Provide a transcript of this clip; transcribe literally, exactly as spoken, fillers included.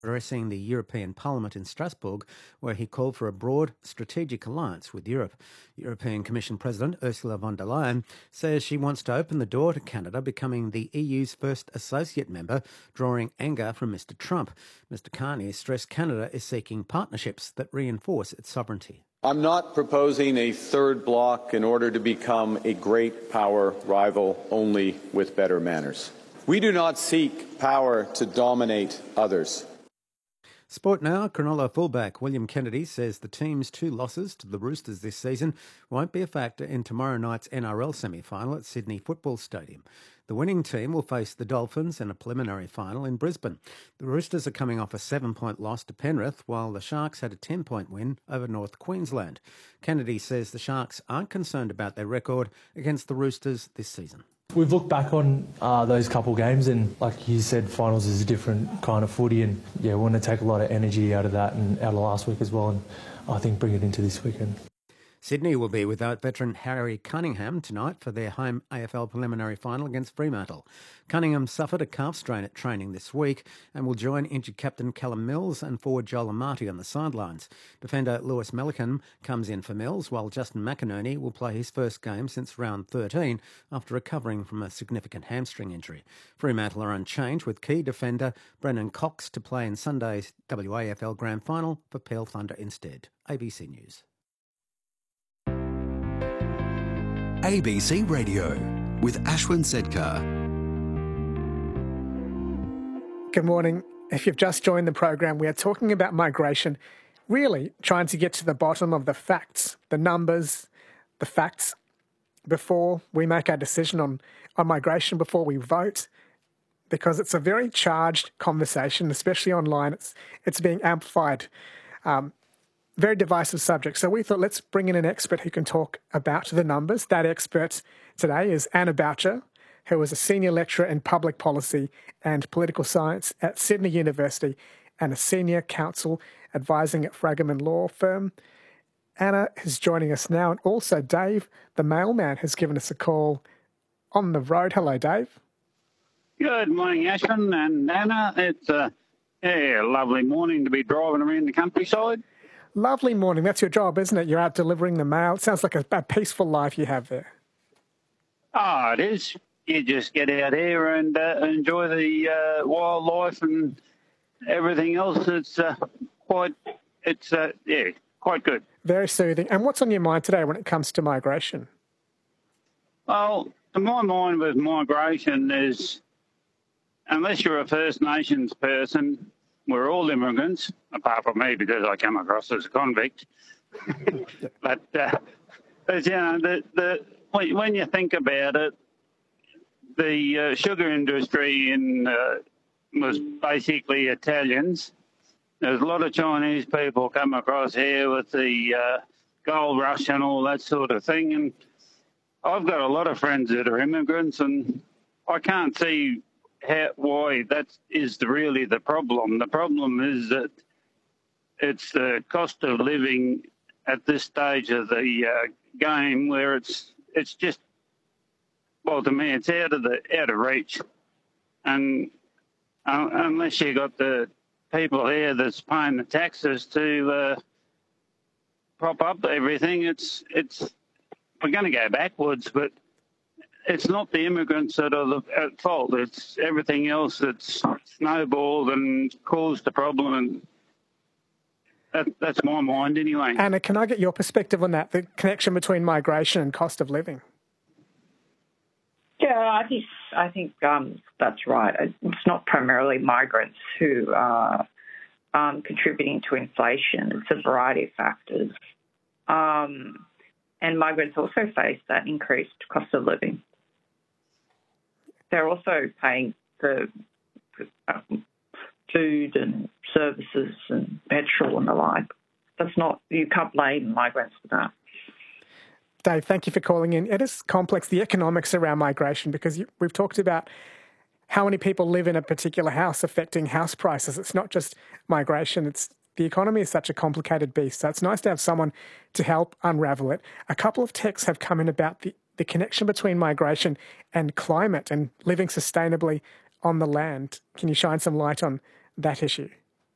addressing the European Parliament in Strasbourg, where he called for a broad strategic alliance with Europe. European Commission President Ursula von der Leyen says she wants to open the door to Canada becoming the E U's first associate member, drawing anger from Mister Trump. Mister Carney stressed Canada is seeking partnerships that reinforce its sovereignty. I'm not proposing a third bloc in order to become a great power rival only with better manners. We do not seek power to dominate others. Sport now. Cronulla fullback William Kennedy says the team's two losses to the Roosters this season won't be a factor in tomorrow night's N R L semi-final at Sydney Football Stadium. The winning team will face the Dolphins in a preliminary final in Brisbane. The Roosters are coming off a seven-point loss to Penrith, while the Sharks had a ten-point win over North Queensland. Kennedy says the Sharks aren't concerned about their record against the Roosters this season. We've looked back on uh, those couple games and, like you said, finals is a different kind of footy and, yeah, we want to take a lot of energy out of that and out of last week as well and I think bring it into this weekend. Sydney will be without veteran Harry Cunningham tonight for their home A F L preliminary final against Fremantle. Cunningham suffered a calf strain at training this week and will join injured captain Callum Mills and forward Joel Amati on the sidelines. Defender Lewis Melican comes in for Mills, while Justin McInerney will play his first game since round thirteen after recovering from a significant hamstring injury. Fremantle are unchanged, with key defender Brennan Cox to play in Sunday's W A F L Grand Final for Peel Thunder instead. A B C News. A B C Radio with Ashwin Sedkar. Good morning. If you've just joined the program, we are talking about migration, really trying to get to the bottom of the facts, the numbers, the facts before we make our decision on, on migration, before we vote, because it's a very charged conversation, especially online. It's, it's being amplified. Um, Very divisive subject. So we thought let's bring in an expert who can talk about the numbers. That expert today is Anna Boucher, who is a senior lecturer in public policy and political science at Sydney University and a senior counsel advising at Fragerman Law Firm. Anna is joining us now, and also Dave, the mailman, has given us a call on the road. Hello, Dave. Good morning, Ashwin and Anna. It's a yeah, lovely morning to be driving around the countryside. Lovely morning. That's your job, isn't it? You're out delivering the mail. It sounds like a, a peaceful life you have there. Oh, it is. You just get out here and uh, enjoy the uh, wildlife and everything else. It's uh, quite, it's, uh, yeah, quite good. Very soothing. And what's on your mind today when it comes to migration? Well, to my mind with migration is, unless you're a First Nations person, we're all immigrants, apart from me because I come across as a convict. but, uh, but, you know, the, the, when, when you think about it, the uh, sugar industry in uh, was basically Italians. There's a lot of Chinese people come across here with the uh, gold rush and all that sort of thing. And I've got a lot of friends that are immigrants, and I can't see How, why that is the, really the problem. The problem is that it's the cost of living at this stage of the uh, game where it's it's just, well, to me, it's out of the out of reach. And uh, unless you got the people here that's paying the taxes to uh, prop up everything, it's it's we're going to go backwards, but it's not the immigrants that are the, at fault. It's everything else that's snowballed and caused the problem. And that, that's my mind anyway. Anna, can I get your perspective on that, the connection between migration and cost of living? Yeah, I think, I think um, that's right. It's not primarily migrants who are um, contributing to inflation. It's a variety of factors. Um, and migrants also face that increased cost of living. They're also paying for um, food and services and petrol and the like. That's not, you can't blame migrants for that. Dave, thank you for calling in. It is complex, the economics around migration, because you, we've talked about how many people live in a particular house affecting house prices. It's not just migration, it's the economy is such a complicated beast. So it's nice to have someone to help unravel it. A couple of texts have come in about the, the connection between migration and climate and living sustainably on the land. Can you shine some light on that issue?